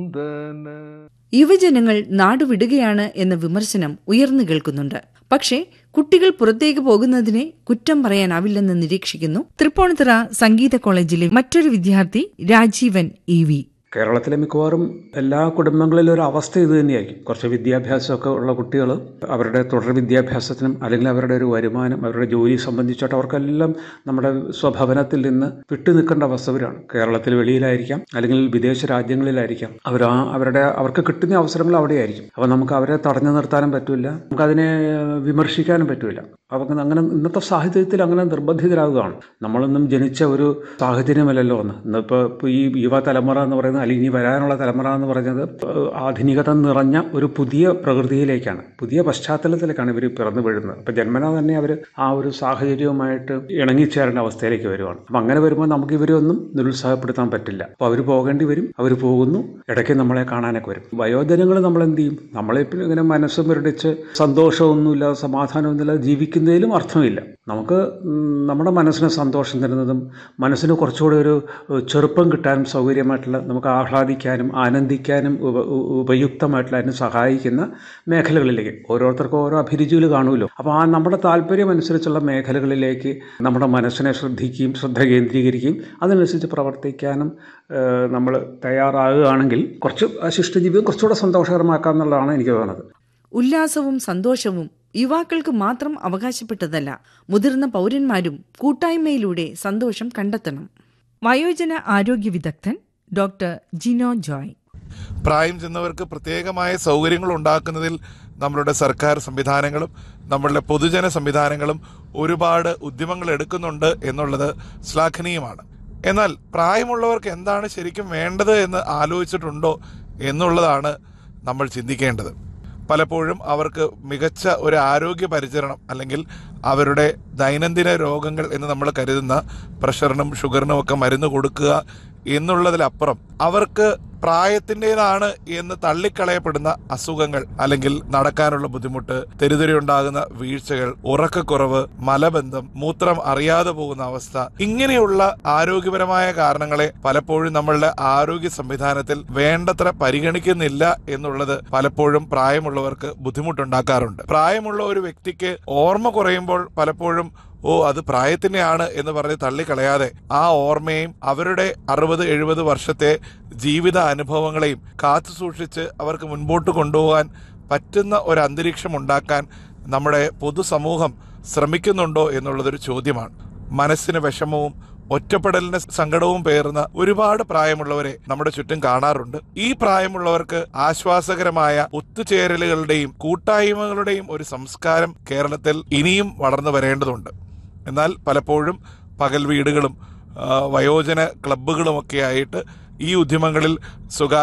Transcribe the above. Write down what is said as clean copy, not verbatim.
യുവജനങ്ങൾ നാടുവിടുകയാണ് എന്ന വിമർശനം ഉയർന്നു കേൾക്കുന്നുണ്ട്. പക്ഷേ കുട്ടികൾ പുറത്തേക്ക് പോകുന്നതിനെ കുറ്റം പറയാനാവില്ലെന്ന് നിരീക്ഷിക്കുന്നു തൃപ്പൂണിത്തുറ സംഗീത കോളേജിലെ മറ്റൊരു വിദ്യാർത്ഥി രാജീവൻ EV. കേരളത്തിലെ മിക്കവാറും എല്ലാ കുടുംബങ്ങളിലും ഒരു അവസ്ഥ ഇത് തന്നെയായിരിക്കും. കുറച്ച് വിദ്യാഭ്യാസമൊക്കെ ഉള്ള കുട്ടികൾ അവരുടെ തുടർ വിദ്യാഭ്യാസത്തിനും അല്ലെങ്കിൽ അവരുടെ ഒരു വരുമാനം, അവരുടെ ജോലി സംബന്ധിച്ചിട്ട് അവർക്കെല്ലാം നമ്മുടെ സ്വഭവനത്തിൽ നിന്ന് വിട്ടു നിൽക്കേണ്ട അവസ്ഥ വരാണ്. കേരളത്തിൽ വെളിയിലായിരിക്കാം അല്ലെങ്കിൽ വിദേശ രാജ്യങ്ങളിലായിരിക്കാം. അവർക്ക് കിട്ടുന്ന അവസരങ്ങൾ അവിടെയായിരിക്കും. അപ്പോൾ നമുക്ക് അവരെ തടഞ്ഞു നിർത്താനും പറ്റില്ല, നമുക്കതിനെ വിമർശിക്കാനും പറ്റില്ല. അവർക്ക് അങ്ങനെ ഇന്നത്തെ സാഹചര്യത്തിൽ അങ്ങനെ നിർബന്ധിതരാകുകയാണ്. നമ്മളൊന്നും ജനിച്ച ഒരു സാഹചര്യമല്ലല്ലോ ഇന്നിപ്പോൾ ഈ യുവതലമുറ എന്ന് പറയുന്നത്, അല്ലെങ്കിൽ ഇനി വരാനുള്ള തലമുറ എന്ന് പറയുന്നത് ആധുനികത നിറഞ്ഞ ഒരു പുതിയ പ്രകൃതിയിലേക്കാണ്, പുതിയ പശ്ചാത്തലത്തിലേക്കാണ് ഇവർ പിറന്നു വീഴുന്നത്. അപ്പം ജന്മനാ തന്നെ അവർ ആ ഒരു സാഹചര്യവുമായിട്ട് ഇണങ്ങിച്ചേരേണ്ട അവസ്ഥയിലേക്ക് വരുവാണ്. അപ്പം അങ്ങനെ വരുമ്പോൾ നമുക്ക് ഇവരൊന്നും നിരുത്സാഹപ്പെടുത്താൻ പറ്റില്ല. അപ്പോൾ അവർ പോകേണ്ടി വരും, അവർ പോകുന്നു, ഇടയ്ക്ക് നമ്മളെ കാണാനൊക്കെ വരും. വയോജനങ്ങൾ നമ്മൾ എന്ത് ചെയ്യും? നമ്മളിപ്പോൾ ഇങ്ങനെ മനസ്സ് മുരടിച്ച് സന്തോഷമൊന്നുമില്ല, സമാധാനമൊന്നുമില്ല ജീവിക്കുന്നതിലും അർത്ഥമില്ല. നമുക്ക് നമ്മുടെ മനസ്സിന് സന്തോഷം തരുന്നതും മനസ്സിന് കുറച്ചുകൂടി ഒരു ചെറുപ്പം കിട്ടാനും സൗകര്യമായിട്ടുള്ള, നമുക്ക് ആഹ്ലാദിക്കാനും ആനന്ദിക്കാനും ഉപയുക്തമായിട്ടുള്ള അതിന് സഹായിക്കുന്ന മേഖലകളിലേക്ക് ഓരോരുത്തർക്കും ഓരോ അഭിരുചികൾ കാണുമല്ലോ. അപ്പോൾ ആ നമ്മുടെ താല്പര്യം അനുസരിച്ചുള്ള മേഖലകളിലേക്ക് നമ്മുടെ മനസ്സിനെ ശ്രദ്ധ കേന്ദ്രീകരിക്കുകയും അതിനനുസരിച്ച് പ്രവർത്തിക്കാനും നമ്മൾ തയ്യാറാകുകയാണെങ്കിൽ കുറച്ച് ശിഷ്ടജീവിതം കുറച്ചുകൂടെ സന്തോഷകരമാക്കാം എന്നുള്ളതാണ് എനിക്ക് തോന്നുന്നത്. ഉല്ലാസവും സന്തോഷവും യുവാക്കൾക്ക് മാത്രം അവകാശപ്പെട്ടതല്ല, മുതിർന്ന പൗരന്മാരും കൂട്ടായ്മയിലൂടെ സന്തോഷം കണ്ടെത്തണം. വയോജന ആരോഗ്യ വിദഗ്ധൻ ഡോക്ടർ ജിനോ ജോയ്. പ്രായം ചെന്നവർക്ക് പ്രത്യേകമായ സൗകര്യങ്ങൾ ഉണ്ടാക്കുന്നതിൽ നമ്മളുടെ സർക്കാർ സംവിധാനങ്ങളും നമ്മളുടെ പൊതുജന സംവിധാനങ്ങളും ഒരുപാട് ഉദ്യമങ്ങൾ എടുക്കുന്നുണ്ട് എന്നുള്ളത് ശ്ലാഘനീയമാണ്. എന്നാൽ പ്രായമുള്ളവർക്ക് എന്താണ് ശരിക്കും വേണ്ടത് എന്ന് ആലോചിച്ചിട്ടുണ്ടോ എന്നുള്ളതാണ് നമ്മൾ ചിന്തിക്കേണ്ടത്. പലപ്പോഴും അവർക്ക് മികച്ച ഒരു ആരോഗ്യ പരിചരണം അല്ലെങ്കിൽ അവരുടെ ദൈനംദിന രോഗങ്ങൾ എന്ന് നമ്മൾ കരുതുന്ന പ്രഷറിനും ഷുഗറിനും ഒക്കെ മരുന്ന് കൊടുക്കുക എന്നുള്ളതിലപ്പുറം അവർക്ക് പ്രായത്തിൻ്റെതാണ് എന്ന് തള്ളിക്കളയപ്പെടുന്ന അസുഖങ്ങൾ, അല്ലെങ്കിൽ നടക്കാനുള്ള ബുദ്ധിമുട്ട്, തെരുതെരെയുണ്ടാകുന്ന വീഴ്ചകൾ, ഉറക്കക്കുറവ്, മലബന്ധം, മൂത്രം അറിയാതെ പോകുന്ന അവസ്ഥ, ഇങ്ങനെയുള്ള ആരോഗ്യപരമായ കാരണങ്ങളെ പലപ്പോഴും നമ്മളുടെ ആരോഗ്യ സംവിധാനത്തിൽ വേണ്ടത്ര പരിഗണിക്കുന്നില്ല എന്നുള്ളത് പലപ്പോഴും പ്രായമുള്ളവർക്ക് ബുദ്ധിമുട്ടുണ്ടാക്കാറുണ്ട്. പ്രായമുള്ള ഒരു വ്യക്തിക്ക് ഓർമ്മ കുറയുമ്പോൾ പലപ്പോഴും അത് പ്രായത്തിനെയാണ് എന്ന് പറഞ്ഞ് തള്ളിക്കളയാതെ ആ ഓർമ്മയും അവരുടെ 60-70 വർഷത്തെ ജീവിത അനുഭവങ്ങളെയും കാത്തു സൂക്ഷിച്ച് അവർക്ക് മുൻപോട്ട് കൊണ്ടുപോകാൻ പറ്റുന്ന ഒരു അന്തരീക്ഷം ഉണ്ടാക്കാൻ നമ്മുടെ പൊതുസമൂഹം ശ്രമിക്കുന്നുണ്ടോ എന്നുള്ളതൊരു ചോദ്യമാണ്. മനസ്സിന് വിഷമവും ഒറ്റപ്പെടലിന് സങ്കടവും പേറുന്ന ഒരുപാട് പ്രായമുള്ളവരെ നമ്മുടെ ചുറ്റും കാണാറുണ്ട്. ഈ പ്രായമുള്ളവർക്ക് ആശ്വാസകരമായ ഒത്തുചേരലുകളുടെയും കൂട്ടായ്മകളുടെയും ഒരു സംസ്കാരം കേരളത്തിൽ ഇനിയും വളർന്നു വരേണ്ടതുണ്ട്. എന്നാൽ പലപ്പോഴും പകൽ വീടുകളും വയോജന ക്ലബ്ബുകളുമൊക്കെ ആയിട്ട് ഈ ഉദ്യമങ്ങളിൽ